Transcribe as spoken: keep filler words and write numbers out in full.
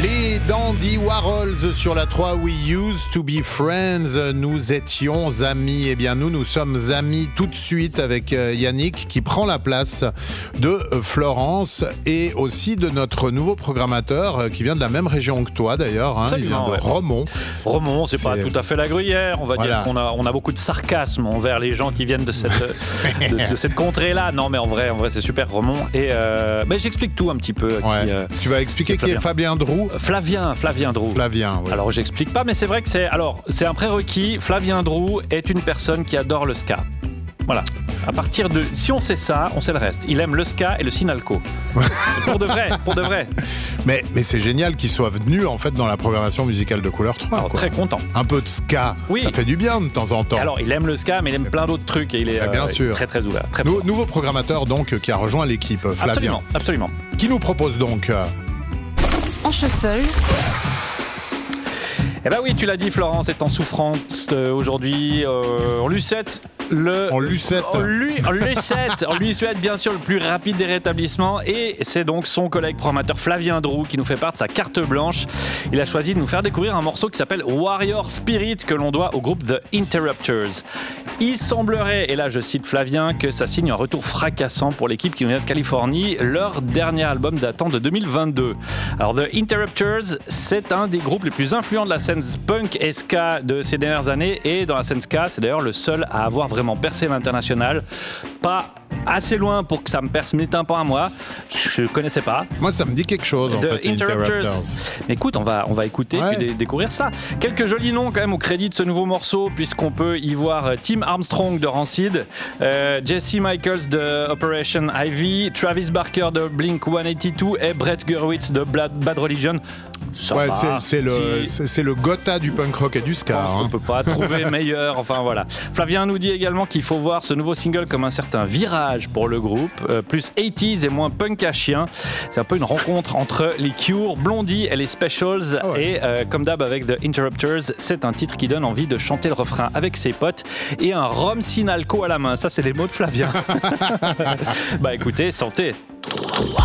Les Dandy Warhols sur la trois, We Used to Be Friends, nous étions amis. Eh bien nous, nous sommes amis tout de suite avec Yannick qui prend la place de Florence et aussi de notre nouveau programmateur qui vient de la même région que toi d'ailleurs, hein, il vient de ouais. Romont. Romont, c'est, c'est pas tout à fait la Gruyère, on va voilà. dire qu'on a, on a beaucoup de sarcasme envers les gens qui viennent de cette, de, de cette contrée-là. Non mais en vrai, en vrai c'est super Romont et euh, ben, j'explique tout un petit peu. Ouais. Qui, euh, tu vas expliquer qui est Fabien Drou. Flavien, Flavien Drou. Flavien, oui. Alors j'explique pas, mais c'est vrai que c'est, alors c'est un prérequis. Flavien Drou est une personne qui adore le ska. Voilà. À partir de, si on sait ça, on sait le reste. Il aime le ska et le sinalco. Pour de vrai, pour de vrai. Mais, mais c'est génial qu'il soit venu en fait dans la programmation musicale de Couleur trois. Alors, quoi. Très content. Un peu de ska, oui. Ça fait du bien de temps en temps. Alors il aime le ska, mais il aime plein d'autres trucs et il est ah, bien euh, sûr. très très ouvert. Très nou- nouveau programmateur donc qui a rejoint l'équipe, Flavien. Absolument, absolument. Qui nous propose donc euh... En shuffle. Eh ben oui, tu l'as dit, Florence est en souffrance euh, aujourd'hui. Euh, en Lucette, le. En Lucette. En, lui, en Lucette. On lui souhaite bien sûr le plus rapide des rétablissements. Et c'est donc son collègue programmateur Flavien Drou qui nous fait part de sa carte blanche. Il a choisi de nous faire découvrir un morceau qui s'appelle Warrior Spirit que l'on doit au groupe The Interrupters. Il semblerait, et là je cite Flavien, que ça signe un retour fracassant pour l'équipe qui nous vient de Californie, leur dernier album datant de deux mille vingt-deux. Alors The Interrupters, c'est un des groupes les plus influents de la scène punk et ska de ces dernières années, et dans la scène ska, c'est d'ailleurs le seul à avoir vraiment percé à l'international. Pas assez loin pour que ça me perce mes tympans à moi. Je ne connaissais pas. Moi, ça me dit quelque chose, en The fait, Interrupters. Interrupters. Mais écoute, on va, on va écouter ouais. et dé- découvrir ça. Quelques jolis noms quand même au crédit de ce nouveau morceau, puisqu'on peut y voir Tim Armstrong de Rancid, euh, Jesse Michaels de Operation Ivy, Travis Barker de Blink cent quatre-vingt-douze et Brett Gurewitz de Bad, Bad Religion. Ça ouais, va. c'est, c'est, le, Si- c'est, c'est le Gotha du punk rock et du ska. On Hein. ne peut pas trouver meilleur. Enfin voilà. Flavien nous dit également qu'il faut voir ce nouveau single comme un certain virage pour le groupe, euh, plus quatre-vingt-dix et moins punk à chien. C'est un peu une rencontre entre les Cure, Blondie et les Specials. Ah ouais. Et euh, comme d'hab avec The Interrupters, c'est un titre qui donne envie de chanter le refrain avec ses potes et un rhum sinalco à la main. Ça, c'est les mots de Flavien. Bah écoutez, santé.